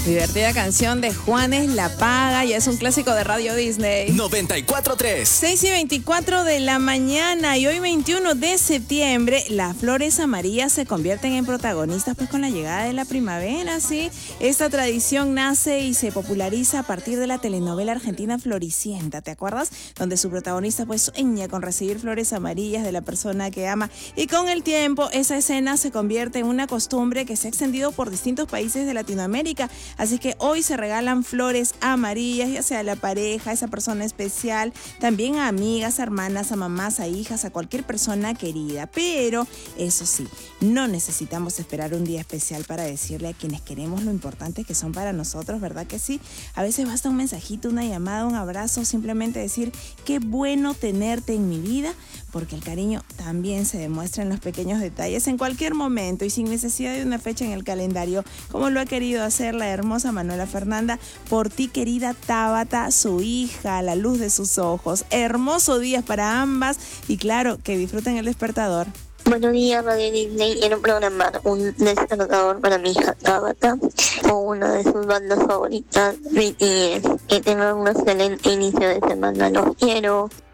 Divertida canción de Juanes La Paga, ya es un clásico de Radio Disney. 94.3. 6:24 de la mañana y hoy 21 de septiembre, las flores amarillas se convierten en protagonistas pues con la llegada de la primavera, ¿sí? Esta tradición nace y se populariza a partir de la telenovela argentina Floricienta, ¿te acuerdas? Donde su protagonista pues sueña con recibir flores amarillas de la persona que ama, y con el tiempo esa escena se convierte en una costumbre que se ha extendido por distintos países de Latinoamérica. Así que hoy se regalan flores amarillas, ya sea a la pareja, a esa persona especial, también a amigas, a hermanas, a mamás, a hijas, a cualquier persona querida. Pero eso sí, no necesitamos esperar un día especial para decirle a quienes queremos lo importante que son para nosotros, ¿verdad que sí? A veces basta un mensajito, una llamada, un abrazo, simplemente decir qué bueno tenerte en mi vida, porque el cariño también se demuestra en los pequeños detalles en cualquier momento y sin necesidad de una fecha en el calendario, como lo ha querido hacer la hermosa Manuela Fernanda por ti, querida Tabata, su hija, a la luz de sus ojos. Hermoso día para ambas y claro, que disfruten el despertador. Buenos días, Radio Disney. Quiero programar un despertador para mi hija Tabata o una de sus bandas favoritas, BTS. Que tengan un excelente inicio de semana. Los quiero.